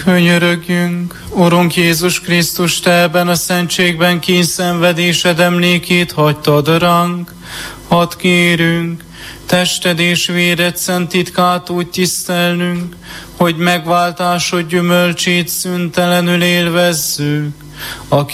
Könyörögjünk, Urunk Jézus Krisztus, Te ebben a szentségben kínszenvedésed emlékét hagytad ránk. Hadd kérünk, tested és véred szent titkát úgy tisztelnünk, hogy megváltásod gyümölcsét szüntelenül élvezzük. A